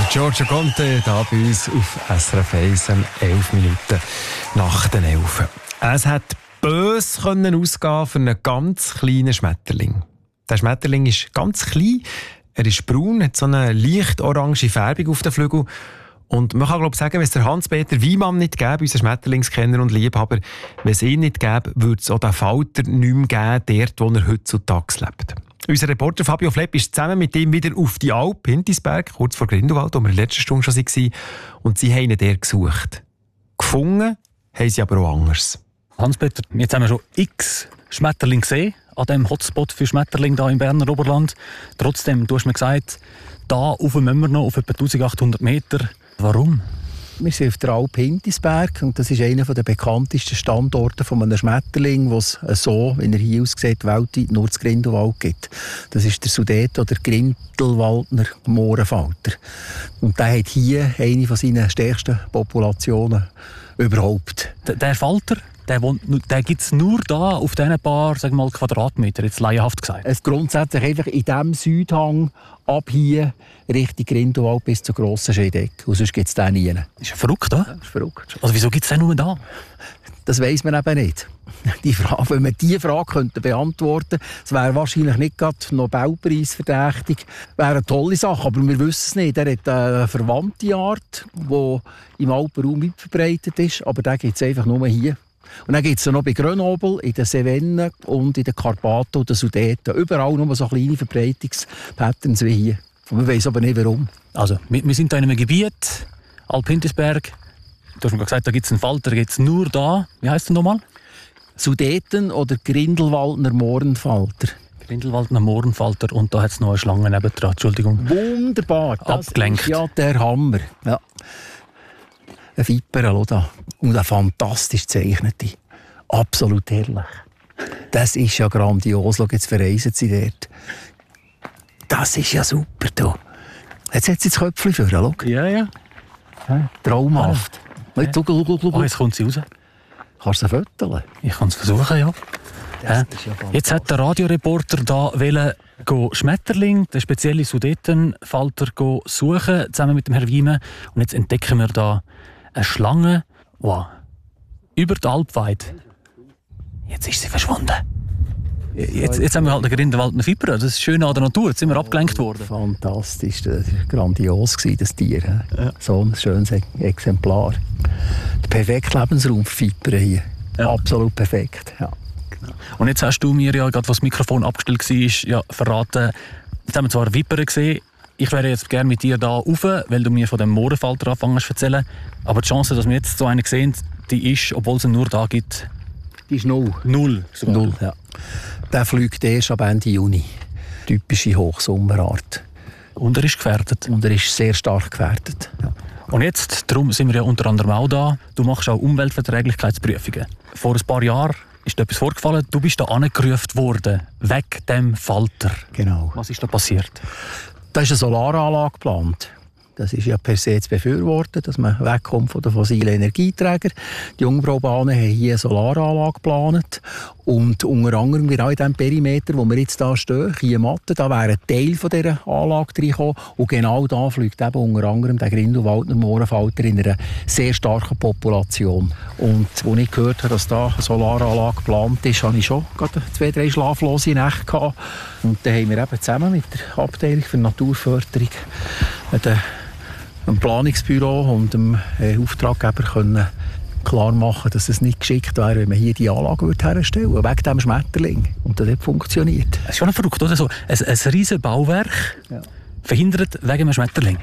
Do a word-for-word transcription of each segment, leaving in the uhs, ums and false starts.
Giorgio Conte, da bei uns auf S R F eins, elf Minuten nach den elf. Es hat bös können ausgehen für einen ganz kleinen Schmetterling. Der Schmetterling ist ganz klein, er ist braun, hat so eine leicht orange Färbung auf den Flügeln. Und man kann glaube ich sagen, wenn es der Hans-Peter Wiemann nicht gäbe, unser Schmetterlingskenner und Liebhaber, wenn es ihn nicht gäbe, würde es auch den Falter nicht mehr geben, dort, wo er heutzutage lebt. Unser Reporter Fabio Flepp ist zusammen mit ihm wieder auf die Alp, Hintisberg, kurz vor Grindelwald, wo wir in der letzten Stunde schon waren. Und sie haben ihn dort gesucht. Gefunden haben sie aber auch anders. Hans-Peter, jetzt haben wir schon x Schmetterlinge gesehen, an diesem Hotspot für Schmetterlinge hier im Berner Oberland. Trotzdem, du hast mir gesagt, da rauf müssen wir noch auf etwa eintausendachthundert Meter. Warum? Wir sind auf der Alp Hintisberg und das ist einer der bekanntesten Standorte von einem Schmetterling, den es so, wie er hier aussieht, weltweit nur zu Grindelwald gibt. Das ist der Sudet- oder Grindelwaldner Mohrenfalter. Und der hat hier eine von seinen stärksten Populationen überhaupt. Der, der Falter, der, der gibt es nur da auf diesen paar sagen wir mal, Quadratmeter, jetzt laienhaft gesagt. Es grundsätzlich einfach in diesem Südhang ab hier Richtung Grindelwald bis zur grossen Scheidegg. Und sonst gibt es den nie. Ist ja verrückt, oder? Ja, ist verrückt. Also wieso gibt es den nur da? Das weiss man eben nicht. Die Frage, wenn man diese Frage könnte beantworten könnte, es wäre wahrscheinlich nicht gerade Nobelpreis verdächtig, wäre eine tolle Sache, aber wir wissen es nicht. Er hat eine verwandte Art, die im Alpenraum weit verbreitet ist, aber den gibt es einfach nur hier. Und dann gibt es noch bei Grenoble, in den Cevennen und in den Karpaten und den Sudeten. Überall nur so kleine Verbreitungspatterns wie hier. Und man weiss aber nicht, warum. Also, wir, wir sind hier in einem Gebiet, Alp Hintisberg. Du hast mir gesagt, da gibt es einen Falter, da gibt es nur da. Wie heisst der nochmal? Sudeten oder Grindelwaldner Mohrenfalter. Grindelwaldner Mohrenfalter und da hat es noch eine Schlange nebendran. Entschuldigung. Wunderbar. Das Abgelenkt. ist ja der Hammer. Ja. Ein Viper, da. Und eine fantastisch gezeichnete. Absolut herrlich. Das ist ja grandios. Schau, jetzt verreisen sie dort. Das ist ja super. Da. Jetzt hat sie das Köpfchen vor. Schau. Ja, ja. Ja, traumhaft. Ja. Ja. Oh, jetzt kommt sie raus. Kannst du sie föteln? Ich kann es versuchen, ja. Ja. Ja jetzt hat der Radioreporter da wollen go Schmetterling, den speziellen Sudetenfalter, go suchen, zusammen mit dem Herrn Wiemann. Und jetzt entdecken wir da eine Schlange, wow, über die Alp weit. Jetzt ist sie verschwunden. Jetzt, jetzt haben wir halt einen Grindelwaldner Viper. Das ist schön an der Natur. Jetzt sind wir abgelenkt worden. Fantastisch. Das war grandios, das Tier. Ja. So ein schönes Exemplar. Der perfekte Lebensraum für Vipern hier. Ja. Absolut perfekt. Ja. Und jetzt hast du mir ja, gerade was das Mikrofon abgestellt war, ja, verraten, jetzt haben wir zwar Vipern gesehen, ich wäre jetzt gerne mit dir da rauf, weil du mir von dem Mohrenfalter anfängst zu erzählen. Aber die Chance, dass wir jetzt so einen sehen, die ist, obwohl es ihn nur da gibt, Die ist null. null. Sogar. Null, ja. Der fliegt erst ab Ende Juni. Typische Hochsommerart. Und er ist gefährdet. Und er ist sehr stark gefährdet. Ja. Und jetzt, darum sind wir ja unter anderem auch da, du machst auch Umweltverträglichkeitsprüfungen. Vor ein paar Jahren ist dir etwas vorgefallen, du bist da angerufen worden, wegen dem Falter. Genau. Was ist da passiert? Da ist eine Solaranlage geplant. Das ist ja per se zu befürworten, dass man wegkommt von den fossilen Energieträgern. Die Jungfraubahnen haben hier eine Solaranlage geplant. Und unter anderem genau in diesem Perimeter, wo wir jetzt hier stehen, hier Matte, da wäre ein Teil von dieser Anlage reingekommen. Und genau da fliegt eben unter anderem der Grindelwaldner Mohrenfalter in einer sehr starken Population. Und als ich gehört habe, dass da eine Solaranlage geplant ist, hatte ich schon gerade zwei, drei schlaflose Nächte gehabt. Und dann haben wir eben zusammen mit der Abteilung für Naturförderung den dem Planungsbüro und dem äh, Auftraggeber können klar machen, dass es nicht geschickt wäre, wenn man hier die Anlage herstellen würde, wegen dem Schmetterling. Und das hat funktioniert. Das ist schon verrückt, oder? So ein, ein riesiges Bauwerk, ja, verhindert wegen einem Schmetterling.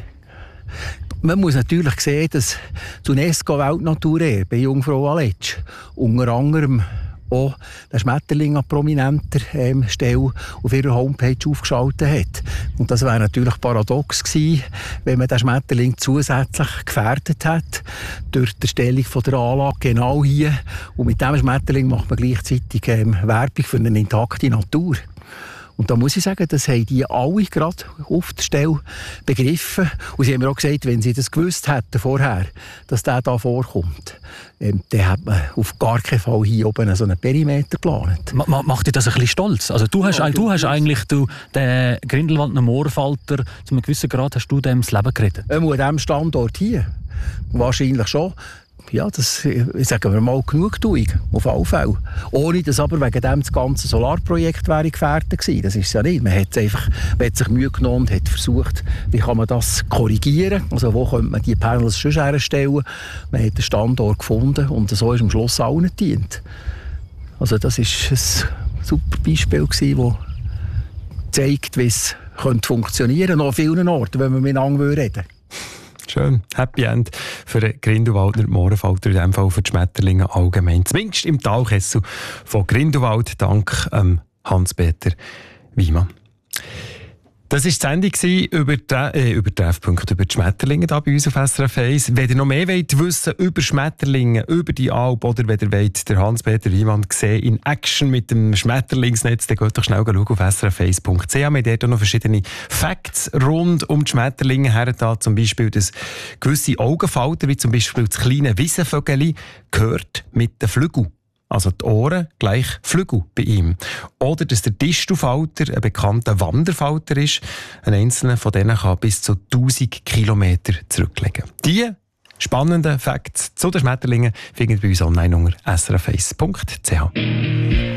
Man muss natürlich sehen, dass die UNESCO-Weltnaturerbe bei Jungfrau Aletsch unter anderem auch den Schmetterling an prominenter ähm, Stelle auf ihrer Homepage aufgeschaltet hat. Und das wäre natürlich paradox gewesen, wenn man den Schmetterling zusätzlich gefährdet hat durch die Erstellung von der Anlage genau hier. Und mit diesem Schmetterling macht man gleichzeitig ähm, Werbung für eine intakte Natur. Und da muss ich sagen, das haben die alle gerade auf der Stelle begriffen. Und sie haben mir auch gesagt, wenn sie das gewusst hätten vorher, dass der da vorkommt, ähm, dann hat man auf gar keinen Fall hier oben so einen Perimeter geplant. Ma macht dich das ein bisschen stolz? Also du hast, ja, du hast eigentlich du, den Grindelwaldner Moorfalter, zu einem gewissen Grad hast du dem das Leben gerettet. Ähm, an diesem Standort hier, wahrscheinlich schon. Ja, das, sagen wir mal, Genugtuung, auf alle Fälle. Ohne dass aber wegen dem das ganze Solarprojekt wäre gefährdet gewesen. Das ist es ja nicht. Man hat, einfach, man hat sich Mühe genommen und hat versucht, wie kann man das korrigieren. Also wo könnte man die Panels schon herstellen. Man hat den Standort gefunden und so ist am Schluss allen gedient. Also das ist ein super Beispiel gewesen, das zeigt, wie es könnte funktionieren könnte, an vielen Orten, wenn man miteinander reden würde. Schön. Happy End für den Grindelwaldner Mohrenfalter, in diesem Fall für die Schmetterlinge allgemein. Zumindest im Talkessel von Grindelwald, dank ähm, Hans-Peter Wyman. Das war die Sendung über die, äh, über Treffpunkte, über die Schmetterlinge hier bei uns auf S R F eins. Wenn ihr noch mehr wollt wissen über Schmetterlinge, über die Alp, oder wenn ihr wollt, der Hans-Peter Wyman sehen in Action mit dem Schmetterlingsnetz, dann geht doch schnell schauen auf s r f eins punkt c h. Wir haben dort noch verschiedene Facts rund um die Schmetterlinge her. Zum Beispiel, dass gewisse Augenfalter, wie zum Beispiel das kleine Wiesenvögeli, gehört mit den Flügeln. Also die Ohren gleich Flügel bei ihm. Oder dass der Distelfalter ein bekannter Wanderfalter ist. Ein einzelner von denen kann bis zu tausend Kilometer zurücklegen. Die spannenden Facts zu den Schmetterlingen findet ihr bei uns online unter s r f eins punkt c h.